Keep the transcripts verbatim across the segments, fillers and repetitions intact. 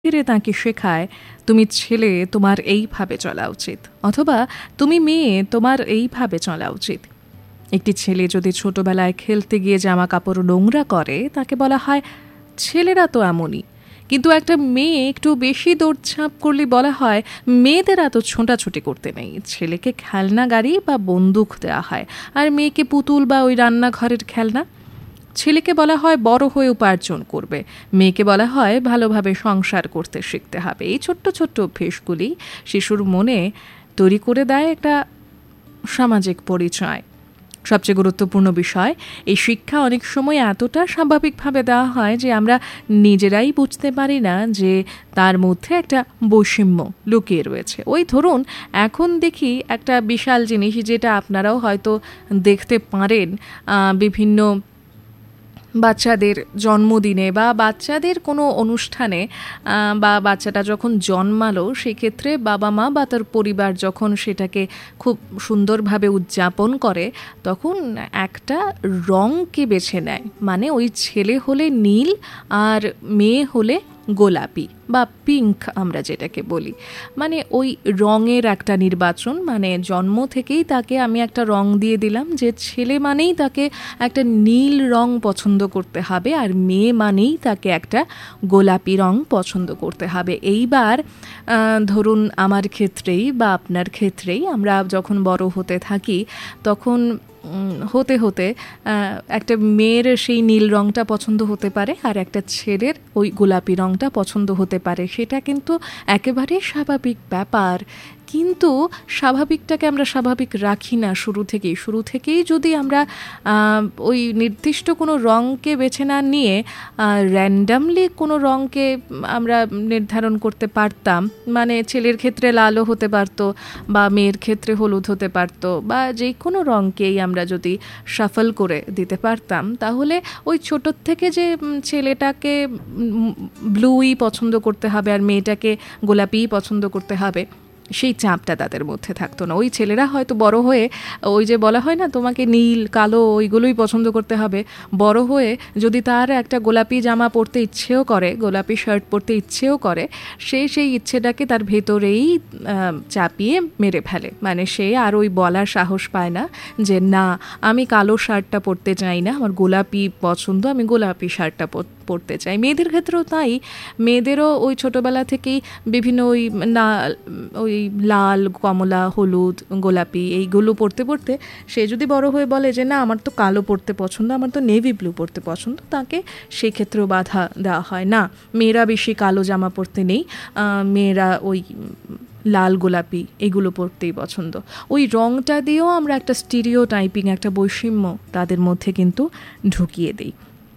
ফিরে তাকে শেখায় তুমি ছেলে, তোমার এইভাবে চলা উচিত, অথবা তুমি মেয়ে, তোমার এইভাবে চলা উচিত। একটি ছেলে যদি ছোটবেলায় খেলতে গিয়ে জামা কাপড় নোংরা করে তাকে বলা হয় ছেলেরা তো এমনই, কিন্তু একটা মেয়ে একটু বেশি দৌড়ঝাঁপ করলে বলা হয় মেয়েদের এত ছোটাছুটি করতে নেই। ছেলেকে খেলনা গাড়ি বা বন্দুক দেওয়া হয়, আর মেয়েকে পুতুল বা ওই রান্নাঘরের খেলনা। ছেলেকে বলা হয় বড় হয়ে উপার্জন করবে, মেয়েকে বলা হয় ভালোভাবে সংসার করতে শিখতে হবে। এই ছোট্ট ছোট্ট অভ্যেসগুলি শিশুর মনে তৈরি করে দেয় একটা সামাজিক পরিচয়। সবচেয়ে গুরুত্বপূর্ণ বিষয়, এই শিক্ষা অনেক সময় এতটা স্বাভাবিকভাবে দেওয়া হয় যে আমরা নিজেরাই বুঝতে পারি না যে তার মধ্যে একটা বৈষম্য লুকিয়ে রয়েছে। ওই ধরুন, এখন দেখি একটা বিশাল জিনিস, যেটা আপনারাও হয়তো দেখতে পারেন বিভিন্ন বাচ্চাদের জন্মদিনে বা বাচ্চাদের কোনো অনুষ্ঠানে, বা বাচ্চাটা যখন জন্মালো সেক্ষেত্রে বাবা মা বা তার পরিবার যখন সেটাকে খুব সুন্দরভাবে উদযাপন করে তখন একটা রঙকে বেছে নেয়। মানে ওই ছেলে হলে নীল আর মেয়ে হলে গোলাপি বা পিঙ্ক আমরা যেটাকে বলি, মানে ওই রঙের একটা নির্বাচন। মানে জন্ম থেকেই তাকে আমি একটা রং দিয়ে দিলাম যে ছেলে মানেই তাকে একটা নীল রং পছন্দ করতে হবে, আর মেয়ে মানেই তাকে একটা গোলাপি রং পছন্দ করতে হবে। এইবার ধরুন আমার ক্ষেত্রেই বা আপনার ক্ষেত্রেই আমরা যখন বড় হতে থাকি তখন হতে হতে একটা মেয়ের সেই নীল রঙটা পছন্দ হতে পারে আর একটা ছেলের ওই গোলাপি রঙটা পছন্দ হতে পারে। সেটা কিন্তু একেবারে স্বাভাবিক ব্যাপার, কিন্তু স্বাভাবিকটাকে আমরা স্বাভাবিক রাখি না শুরু থেকেই। শুরু থেকেই যদি আমরা ওই নির্দিষ্ট কোনো রঙকে বেছে না নিয়ে র্যান্ডামলি কোনো রঙকে আমরা নির্ধারণ করতে পারতাম, মানে ছেলের ক্ষেত্রে লালও হতে পারতো বা মেয়ের ক্ষেত্রে হলুদ হতে পারতো, বা যে কোনো রঙকেই আমরা যদি শাফল করে দিতে পারতাম, তাহলে ওই ছোটোর থেকে যে ছেলেটাকে ব্লুই পছন্দ করতে হবে আর মেয়েটাকে গোলাপিই পছন্দ করতে হবে সেই চাপটা তাদের মধ্যে থাকতো না। ওই ছেলেরা হয়তো বড় হয়ে ওই যে বলা হয় না তোমাকে নীল কালো ওইগুলোই পছন্দ করতে হবে, বড় হয়ে যদি তার একটা গোলাপি জামা পরতে ইচ্ছেও করে, গোলাপি শার্ট পরতে ইচ্ছেও করে, সে সেই ইচ্ছেটাকে তার ভেতরেই চাপিয়ে মেরে ফেলে। মানে সে আর ওই বলার সাহস পায় না যে না আমি কালো শার্টটা পরতে চাই না, আমার গোলাপি পছন্দ, আমি গোলাপি শার্টটা পরতে চাই। মেয়েদের ক্ষেত্রেও তাই, মেয়েদেরও ওই ছোটোবেলা থেকেই বিভিন্ন ওই না ওই লাল, কমলা, হলুদ, গোলাপি এইগুলো পড়তে পড়তে সে যদি বড় হয়ে বলে যে না আমার তো কালো পড়তে পছন্দ, আমার তো নেভি ব্লু পড়তে পছন্দ, তাকে সেক্ষেত্রেও বাধা দেওয়া হয় না মেয়েরা বেশি কালো জামা পরতে নেই, মেয়েরা ওই লাল গোলাপি এগুলো পরতেই পছন্দ। ওই রঙটা দিয়েও আমরা একটা স্টিরিও টাইপিং, একটা বৈষম্য তাদের মধ্যে কিন্তু ঢুকিয়ে দিই।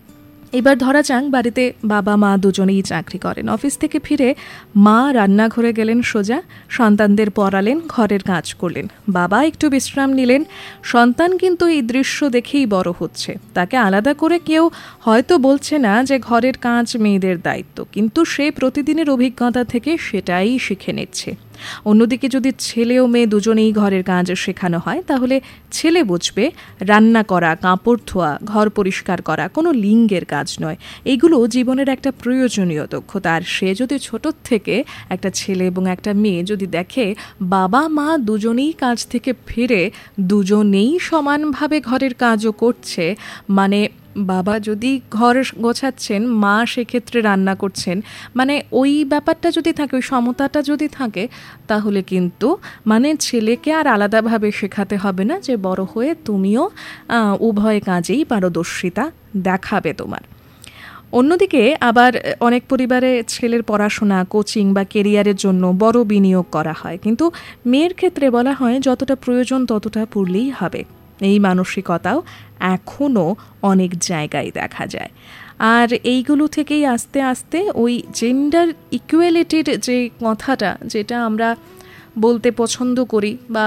এবার ধরা যাক বাড়িতে বাবা মা দুজনেই চাকরি করেন, অফিস থেকে ফিরে মা রান্নাঘরে গেলেন সোজা, সন্তানদের পড়ালেন, ঘরের কাজ করলেন, বাবা একটু বিশ্রাম নিলেন। সন্তান কিন্তু এই দৃশ্য দেখেই বড় হচ্ছে, তাকে আলাদা করে কেউ হয়তো বলছে না যে ঘরের কাজ মেয়েদের দায়িত্ব, কিন্তু সে প্রতিদিনের অভিজ্ঞতা থেকে সেটাই শিখে নিচ্ছে। অন্যদিকে যদি ছেলে ও মেয়ে দুজনেই ঘরের কাজ শেখানো হয় তাহলে ছেলে বুঝবে রান্না করা, কাপড় ধোয়া, ঘর পরিষ্কার করা কোনো লিঙ্গের কাজ নয়, এগুলো জীবনের একটা প্রয়োজনীয় দক্ষতা। আর সে যদি ছোট থেকে একটা ছেলে এবং একটা মেয়ে যদি দেখে বাবা মা দুজনেই কাজ থেকে ফিরে দুজনেই সমানভাবে ঘরের কাজও করছে, মানে বাবা যদি ঘর গোছাচ্ছেন মা সেক্ষেত্রে রান্না করছেন, মানে ওই ব্যাপারটা যদি থাকে, ওই সমতাটা যদি থাকে, তাহলে কিন্তু মানে ছেলেকে আর আলাদাভাবে শেখাতে হবে না যে বড় হয়ে তুমিও উভয় কাজেই পারদর্শিতা দেখাবে তোমার। অন্যদিকে আবার অনেক পরিবারে ছেলের পড়াশোনা, কোচিং বা কেরিয়ারের জন্য বড় বিনিয়োগ করা হয়, কিন্তু মেয়ের ক্ষেত্রে বলা হয় যতটা প্রয়োজন ততটা পড়লেই হবে। এই মানসিকতাও এখনও অনেক জায়গায় দেখা যায়। আর এইগুলো থেকেই আস্তে আস্তে ওই জেন্ডার ইকুয়ালিটির যে কথাটা, যেটা আমরা বলতে পছন্দ করি বা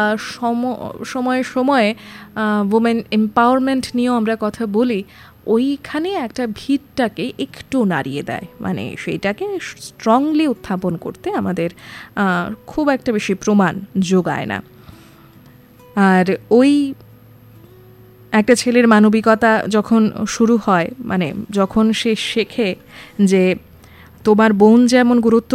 সময়ে সময়ে ওমেন এম্পাওয়ারমেন্ট নিয়েও আমরা কথা বলি, ওইখানে একটা ভিতটাকে একটু নাড়িয়ে দেয়, মানে সেইটাকে স্ট্রংলি উত্থাপন করতে আমাদের খুব একটা বেশি প্রমাণ যোগায় না। আর ওই একটা ছেলের মানবিকতা যখন শুরু হয়, মানে যখন সে শেখে যে তোমার বোন যেমন গুরুত্ব